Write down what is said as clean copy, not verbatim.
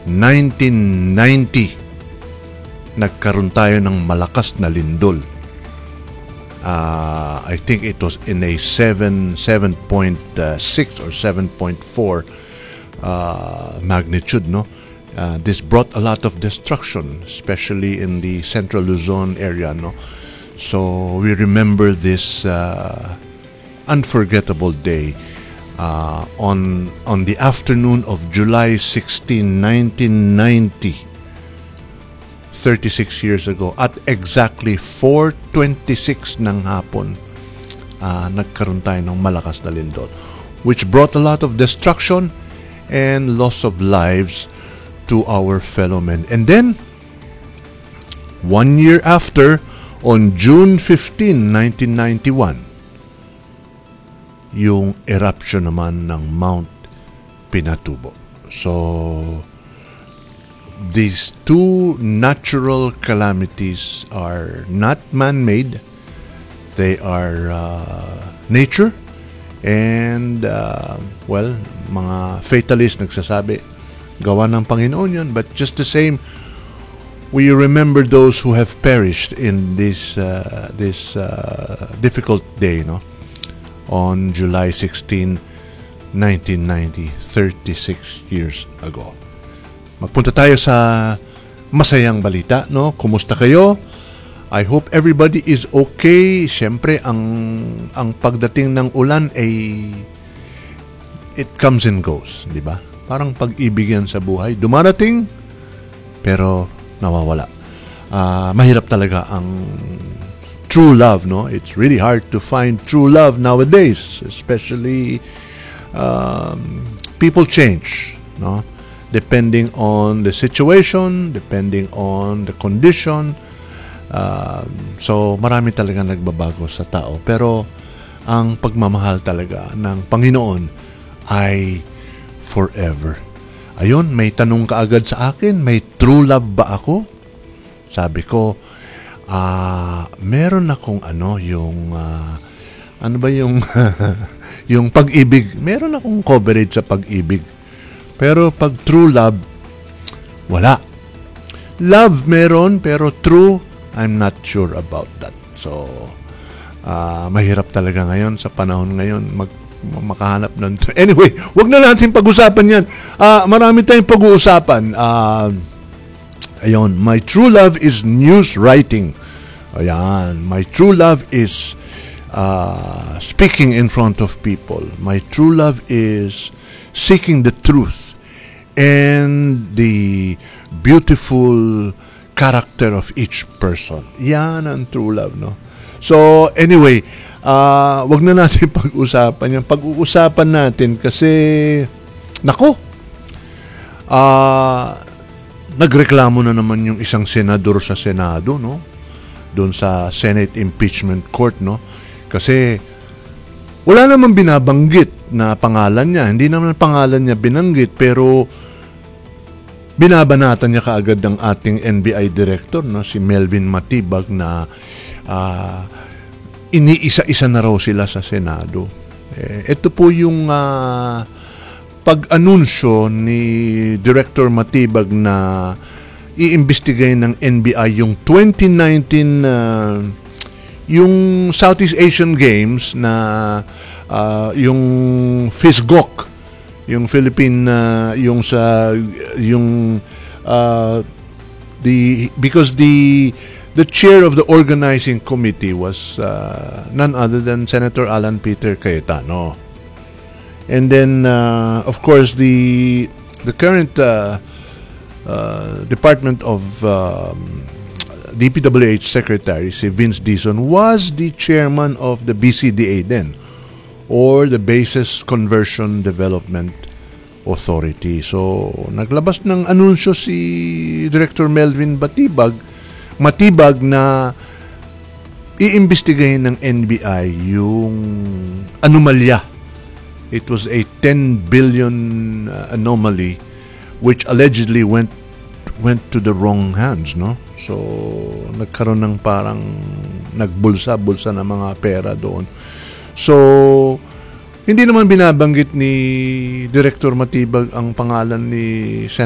1990, nagkaroon tayo ng malakas na lindol. I think it was in a 7.6 or 7.4 magnitude, no? This brought a lot of destruction, especially in the central Luzon area, no? So we remember this unforgettable day on the afternoon of July 16, 1990. 36 years ago at exactly 4:26 ng hapon, nagkaroon tayo ng malakas na lindol, which brought a lot of destruction and loss of lives to our fellow men. And then 1 year after, on June 15, 1991, yung eruption naman ng Mount Pinatubo. So these two natural calamities are not man-made. They are nature. And, mga fatalists nagsasabi, gawa ng Panginoon yan. But just the same, we remember those who have perished in this difficult day, no? On July 16, 1990, 36 years ago. Magpunta tayo sa masayang balita, no? Kumusta kayo? I hope everybody is okay. Siyempre, ang pagdating ng ulan ay it comes and goes, di ba? Parang pag-ibig yan sa buhay. Dumarating, pero nawawala. Mahirap talaga ang true love, no? It's really hard to find true love nowadays, especially people change, no? Depending on the situation, depending on the condition. So marami talaga nagbabago sa tao. Pero ang pagmamahal talaga ng Panginoon ay forever. Ayun, may tanong ka agad sa akin, may true love ba ako? Sabi ko, meron akong yung yung pag-ibig. Meron akong coverage sa pag-ibig. Pero pag true love, wala. Love meron, pero true, I'm not sure about that. So, mahirap talaga ngayon, sa panahon ngayon, makahanap ng... Anyway, wag na natin pag-usapan yan. Marami tayong pag-uusapan. Ayun, my true love is news writing. Ayan, my true love is speaking in front of people. My true love is seeking the truth and the beautiful character of each person. Yan ang true love, no? So, anyway, wag na natin pag-usapan yan. Pag-uusapan natin kasi, nako, nagreklamo na naman yung isang senador sa Senado, no? Doon sa Senate Impeachment Court, no? Kasi, wala namang binabanggit na pangalan niya. Hindi naman pangalan niya binanggit, pero binabanatan niya kaagad ng ating NBI director, no, si Melvin Matibag, na iniisa-isa na raw sila sa Senado. Ito po yung pag-anunsyo ni Director Matibag na iimbestigahin ng NBI yung 2019 yung Southeast Asian Games na yung FISGOC, yung Philippine because the chair of the organizing committee was none other than Senator Alan Peter Cayetano. And then of course the current Department of DPWH Secretary, si Vince Dizon, was the chairman of the BCDA then, or the Bases Conversion Development Authority. So, naglabas ng anunsyo si Director Melvin Matibag na iimbestigahin ng NBI yung anomalya. It was a 10 billion anomaly which allegedly went to the wrong hands, no? So, nagkaroon ng parang nagbulsa-bulsa ng mga pera doon. So, hindi naman binabanggit ni Director Matibag ang pangalan ni